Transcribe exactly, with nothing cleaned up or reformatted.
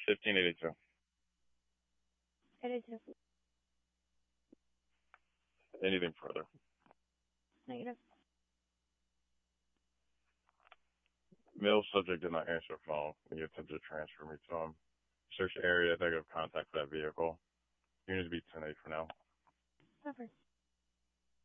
fifteen eighty-two. eighty-two. Anything further? Negative. Male subject did not answer phone when you attempted to transfer me to him. Search area, negative contact for that vehicle. Unit to be ten eight for now. Cover.